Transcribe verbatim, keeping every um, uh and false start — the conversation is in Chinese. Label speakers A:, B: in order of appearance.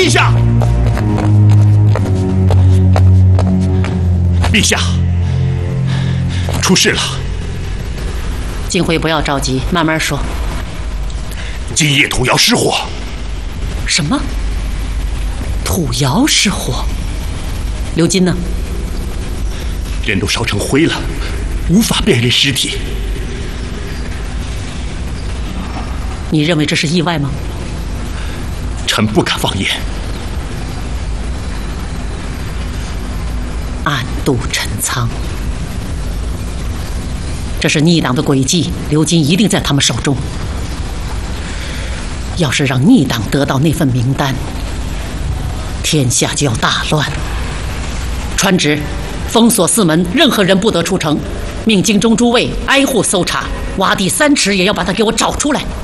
A: 陛下，陛下，出事了！
B: 金辉，不要着急，慢慢说。
A: 今夜土窑失火。
B: 什么？土窑失火？刘金呢？
A: 人都烧成灰了，无法辨认尸体。
B: 你认为这是意外吗？
A: 臣不敢妄言。
B: 暗度陈仓，这是逆党的诡计，刘金一定在他们手中。要是让逆党得到那份名单，天下就要大乱。传旨，封锁四门，任何人不得出城。命京中诸卫挨户搜查，挖地三尺也要把他给我找出来。